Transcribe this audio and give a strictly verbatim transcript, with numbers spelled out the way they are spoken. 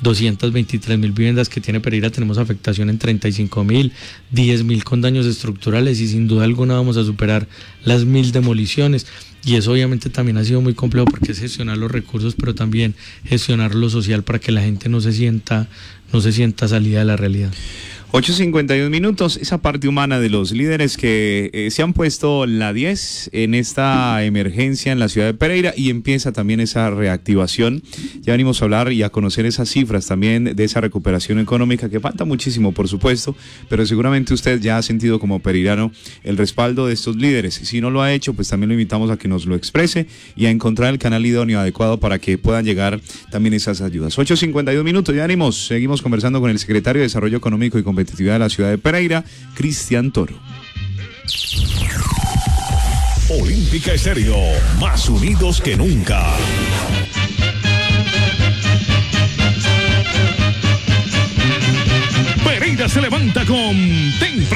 doscientas veintitrés mil viviendas que tiene Pereira, tenemos afectación en treinta y cinco mil, diez mil con daños estructurales y sin duda alguna vamos a superar las mil demoliciones. Y eso obviamente también ha sido muy complejo porque es gestionar los recursos, pero también gestionar lo social para que la gente no se sienta, no se sienta salida de la realidad. ocho cincuenta y un minutos, esa parte humana de los líderes que eh, se han puesto la diez en esta emergencia en la ciudad de Pereira y empieza también esa reactivación. Ya venimos a hablar y a conocer esas cifras también de esa recuperación económica que falta muchísimo, por supuesto, pero seguramente usted ya ha sentido como pereirano el respaldo de estos líderes. Si no lo ha hecho, pues también lo invitamos a que nos lo exprese y a encontrar el canal idóneo adecuado para que puedan llegar también esas ayudas. ocho cincuenta y dos minutos, ya venimos, seguimos conversando con el secretario de Desarrollo Económico y Competitividad de la ciudad de Pereira, Cristian Toro. Olímpica Estéreo, más unidos que nunca. Pereira se levanta con temprano.